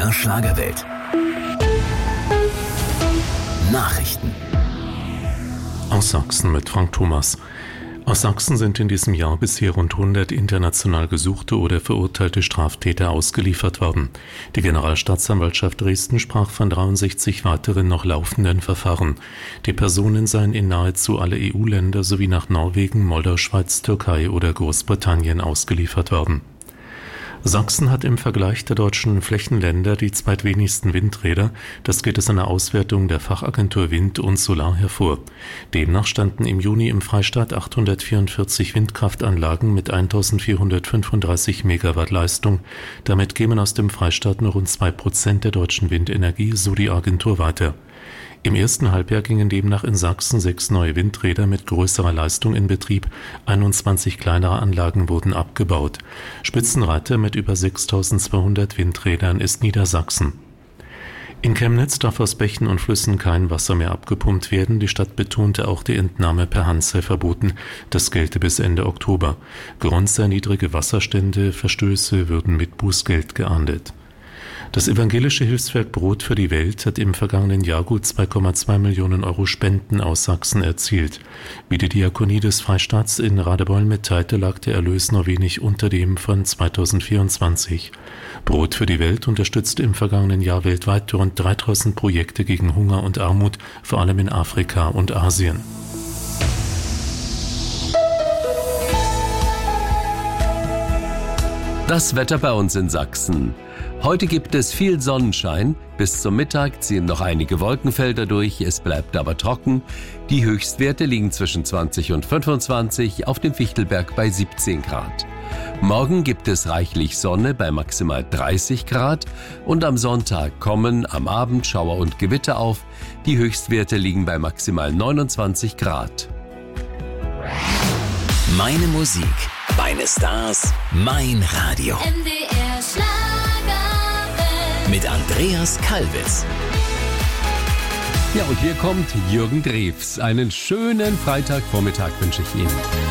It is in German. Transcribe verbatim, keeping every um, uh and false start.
der Schlagerwelt. Nachrichten. Aus Sachsen mit Frank Thomas. Aus Sachsen sind in diesem Jahr bisher rund hundert international gesuchte oder verurteilte Straftäter ausgeliefert worden. Die Generalstaatsanwaltschaft Dresden sprach von dreiundsechzig weiteren noch laufenden Verfahren. Die Personen seien in nahezu alle E U-Länder sowie nach Norwegen, Moldau, Schweiz, Türkei oder Großbritannien ausgeliefert worden. Sachsen hat im Vergleich der deutschen Flächenländer die zweitwenigsten Windräder. Das geht aus einer Auswertung der Fachagentur Wind und Solar hervor. Demnach standen im Juni im Freistaat achthundertvierundvierzig Windkraftanlagen mit eintausendvierhundertfünfunddreißig Megawatt Leistung. Damit kämen aus dem Freistaat nur rund zwei Prozent der deutschen Windenergie, so die Agentur weiter. Im ersten Halbjahr gingen demnach in Sachsen sechs neue Windräder mit größerer Leistung in Betrieb, einundzwanzig kleinere Anlagen wurden abgebaut. Spitzenreiter mit über sechstausendzweihundert Windrädern ist Niedersachsen. In Chemnitz darf aus Bächen und Flüssen kein Wasser mehr abgepumpt werden. Die Stadt betonte auch, die Entnahme per Hand sei verboten. Das gelte bis Ende Oktober. Grund sei niedrige Wasserstände, Verstöße würden mit Bußgeld geahndet. Das evangelische Hilfswerk Brot für die Welt hat im vergangenen Jahr gut zwei Komma zwei Millionen Euro Spenden aus Sachsen erzielt. Wie die Diakonie des Freistaats in Radebeul mitteilte, lag der Erlös nur wenig unter dem von zweitausendvierundzwanzig. Brot für die Welt unterstützte im vergangenen Jahr weltweit rund dreitausend Projekte gegen Hunger und Armut, vor allem in Afrika und Asien. Das Wetter bei uns in Sachsen. Heute gibt es viel Sonnenschein. Bis zum Mittag ziehen noch einige Wolkenfelder durch. Es bleibt aber trocken. Die Höchstwerte liegen zwischen zwanzig und fünfundzwanzig, auf dem Fichtelberg bei siebzehn Grad. Morgen gibt es reichlich Sonne bei maximal dreißig Grad. Und am Sonntag kommen am Abend Schauer und Gewitter auf. Die Höchstwerte liegen bei maximal neunundzwanzig Grad. Meine Musik, meine Stars, mein Radio. M D R Schlagerwelt. Mit Andreas Kalbitz. Ja, und hier kommt Jürgen Drews. Einen schönen Freitagvormittag wünsche ich Ihnen.